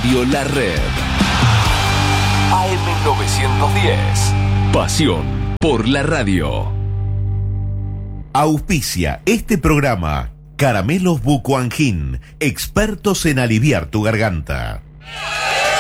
Radio La Red. AM910. Pasión por la radio. Auspicia este programa Caramelos Bucoangin, expertos en aliviar tu garganta.